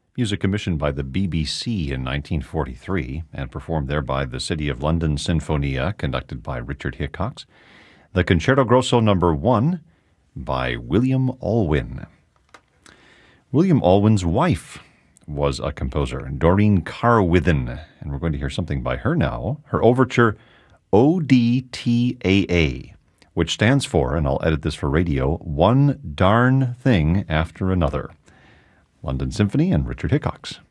Music commissioned by the BBC in 1943 and performed there by the City of London Sinfonia, conducted by Richard Hickox. The Concerto Grosso No. 1 by William Alwyn. William Alwyn's wife was a composer, Doreen Carwithen, and we're going to hear something by her now. Her overture, ODTAA, which stands for, and I'll edit this for radio, One Darn Thing After Another. London Symphony and Richard Hickox.